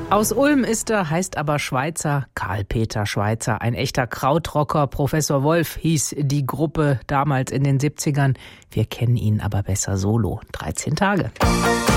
Aus Ulm ist er, heißt aber Schweitzer, Karl-Peter Schweitzer, ein echter Krautrocker. Professor Wolf hieß die Gruppe damals in den 70ern. Wir kennen ihn aber besser solo. 13 Tage.